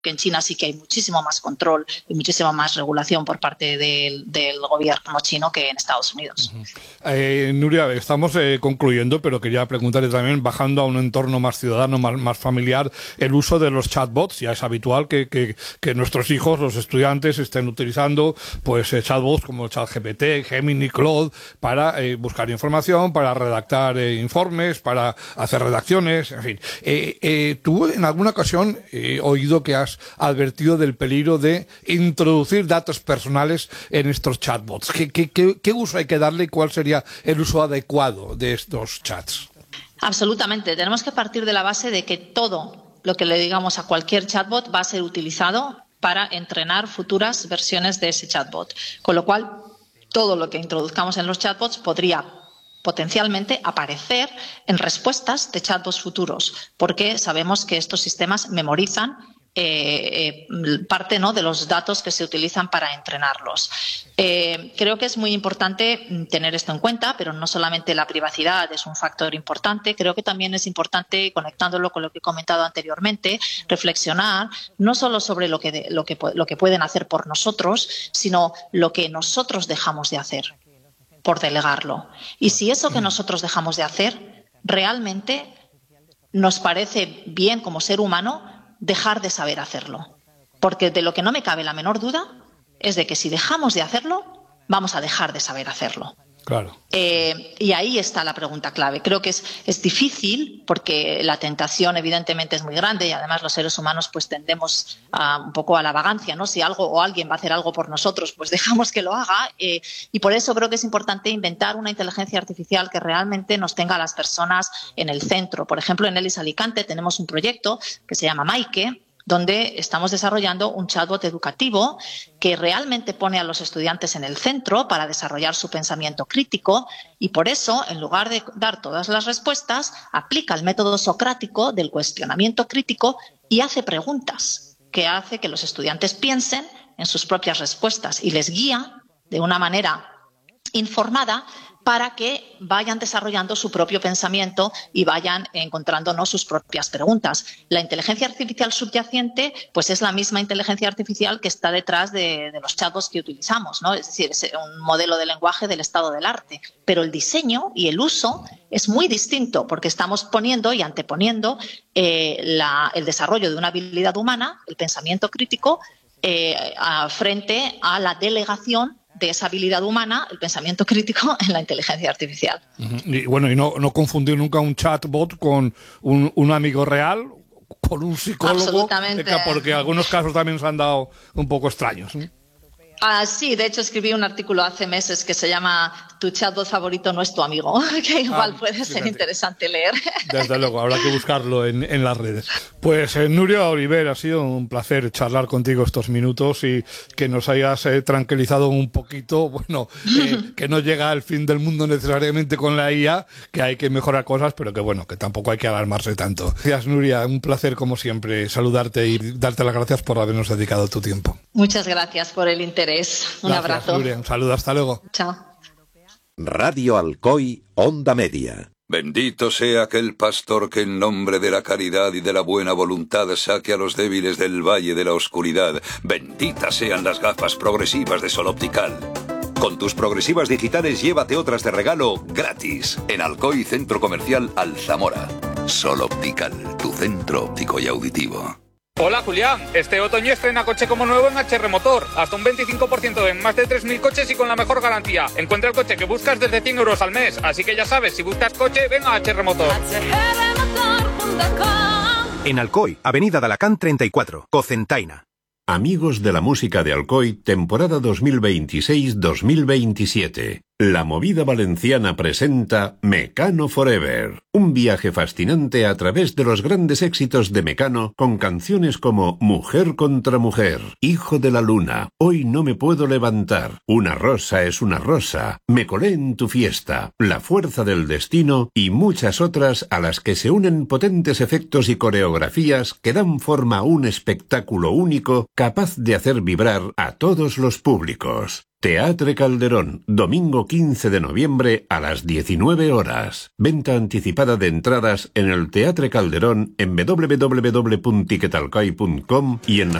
que en China sí que hay muchísimo más control y muchísima más regulación por parte del gobierno chino que en Estados Unidos. Nuria, estamos concluyendo, pero quería preguntarle también, bajando a un entorno más ciudadano, más familiar, el uso de los chatbots. Ya es habitual que nuestros hijos, los estudiantes, estén utilizando pues chatbots como ChatGPT, Gemini, Claude, para buscar información, para redactar informes, para hacer redacciones, en fin. Tú en alguna ocasión he oído que has advertido del peligro de introducir datos personales en estos chatbots. ¿Qué uso hay que darle y cuál sería el uso adecuado de estos chats? Absolutamente. Tenemos que partir de la base de que todo lo que le digamos a cualquier chatbot va a ser utilizado para entrenar futuras versiones de ese chatbot. Con lo cual, todo lo que introduzcamos en los chatbots podría potencialmente aparecer en respuestas de chatbots futuros, porque sabemos que estos sistemas memorizan parte, ¿no?, de los datos que se utilizan para entrenarlos. Creo que es muy importante tener esto en cuenta, pero no solamente la privacidad es un factor importante, creo que también es importante, conectándolo con lo que he comentado anteriormente, reflexionar no solo sobre lo que pueden hacer por nosotros, sino lo que nosotros dejamos de hacer por delegarlo. Y si eso que nosotros dejamos de hacer realmente nos parece bien como ser humano, dejar de saber hacerlo. Porque de lo que no me cabe la menor duda es de que si dejamos de hacerlo, vamos a dejar de saber hacerlo. Claro. Y ahí está la pregunta clave. Creo que es difícil porque la tentación evidentemente es muy grande y además los seres humanos pues tendemos un poco a la vagancia, ¿no? Si algo o alguien va a hacer algo por nosotros, pues dejamos que lo haga. Y por eso creo que es importante inventar una inteligencia artificial que realmente nos tenga a las personas en el centro. Por ejemplo, en ELIS Alicante tenemos un proyecto que se llama Maike, donde estamos desarrollando un chatbot educativo que realmente pone a los estudiantes en el centro para desarrollar su pensamiento crítico y por eso, en lugar de dar todas las respuestas, aplica el método socrático del cuestionamiento crítico y hace preguntas que hace que los estudiantes piensen en sus propias respuestas y les guía de una manera informada para que vayan desarrollando su propio pensamiento y vayan encontrándonos sus propias preguntas. La inteligencia artificial subyacente pues es la misma inteligencia artificial que está detrás de los chatbots que utilizamos, ¿no? Es decir, es un modelo de lenguaje del estado del arte. Pero el diseño y el uso es muy distinto porque estamos poniendo y anteponiendo el desarrollo de una habilidad humana, el pensamiento crítico, frente a la delegación de esa habilidad humana, el pensamiento crítico, en la inteligencia artificial. Y bueno, y no confundir nunca un chatbot con un amigo real, con un psicólogo. Absolutamente. Porque algunos casos también se han dado un poco extraños, ¿no? Sí, de hecho escribí un artículo hace meses que se llama Tu chatbot favorito no es tu amigo, que igual puede ser interesante leer. Desde luego, habrá que buscarlo en las redes. Pues Nuria Oliver, ha sido un placer charlar contigo estos minutos y que nos hayas tranquilizado un poquito. Bueno, que no llega al fin del mundo necesariamente con la IA, que hay que mejorar cosas, pero que bueno, que tampoco hay que alarmarse tanto. Gracias, Nuria, un placer como siempre saludarte y darte las gracias por habernos dedicado tu tiempo. Muchas gracias por el interés. Un abrazo. Nuria, un saludo, hasta luego. Chao. Radio Alcoy, Onda Media. Bendito sea aquel pastor que en nombre de la caridad y de la buena voluntad saque a los débiles del valle de la oscuridad. Benditas sean las gafas progresivas de Sol Optical. Con tus progresivas digitales llévate otras de regalo gratis en Alcoy Centro Comercial Alzamora. Sol Optical, tu centro óptico y auditivo. Hola Julián, este otoño estrena coche como nuevo en HR Motor, hasta un 25% en más de 3.000 coches y con la mejor garantía. Encuentra el coche que buscas desde 100 euros al mes, así que ya sabes, si buscas coche, ven a HR Motor. En Alcoy, Avenida de Alacant 34, Cocentaina. Amigos de la música de Alcoy, temporada 2026-2027. La Movida Valenciana presenta Mecano Forever, un viaje fascinante a través de los grandes éxitos de Mecano con canciones como Mujer contra Mujer, Hijo de la Luna, Hoy no me puedo levantar, Una rosa es una rosa, Me colé en tu fiesta, La fuerza del destino y muchas otras a las que se unen potentes efectos y coreografías que dan forma a un espectáculo único capaz de hacer vibrar a todos los públicos. Teatre Calderón, domingo 15 de noviembre a las 19 horas. Venta anticipada de entradas en el Teatre Calderón en www.tiquetalcai.com y en